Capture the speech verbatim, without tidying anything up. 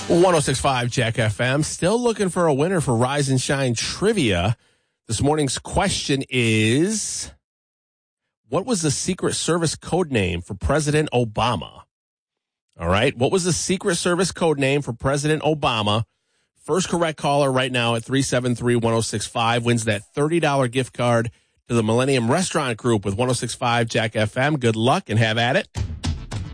one oh six point five Jack F M. Still looking for a winner for Rise and Shine Trivia. This morning's question is, what was the Secret Service code name for President Obama? All right. What was the Secret Service code name for President Obama? First correct caller right now at three seven three, one oh six five wins that thirty dollars gift card to the Millennium Restaurant Group with one oh six point five Jack F M. Good luck and have at it.